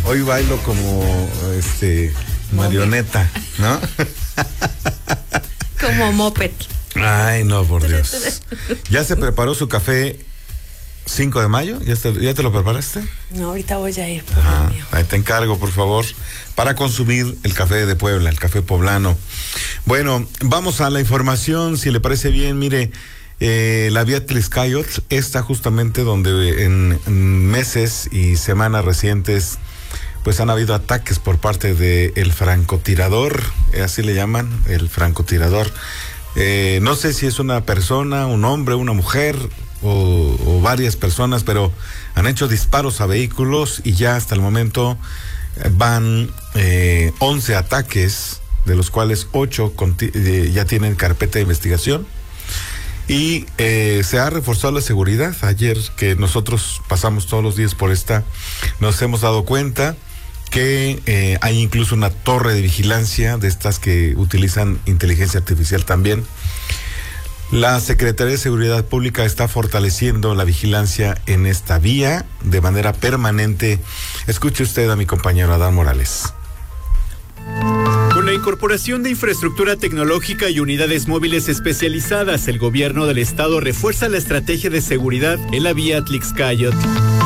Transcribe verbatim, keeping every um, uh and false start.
Hoy bailo como este marioneta, ¿no? Como moped. Ay, no, por Dios. ¿Ya se preparó su café cinco de mayo? ¿Ya te, ya te lo preparaste? No, ahorita voy a ir por Ah, el mío. ahí te encargo, por favor, para consumir el café de Puebla, el café poblano. Bueno, vamos a la información, si le parece bien. Mire, eh, la vía Tliscayotl está justamente donde en, en meses y semanas recientes pues han habido ataques por parte del francotirador, eh, así le llaman, el francotirador. Eh, no sé si es una persona, un hombre, una mujer o, o varias personas, pero han hecho disparos a vehículos y ya hasta el momento van eh, once ataques, de los cuales ocho conti- eh, ya tienen carpeta de investigación. Y eh, se ha reforzado la seguridad. Ayer que nosotros pasamos todos los días por esta, nos hemos dado cuenta que eh, hay incluso una torre de vigilancia de estas que utilizan inteligencia artificial también. La Secretaría de Seguridad Pública está fortaleciendo la vigilancia en esta vía de manera permanente. Escuche usted a mi compañero Adán Morales. Con la incorporación de infraestructura tecnológica y unidades móviles especializadas, el gobierno del estado refuerza la estrategia de seguridad en la vía Tliscayotl.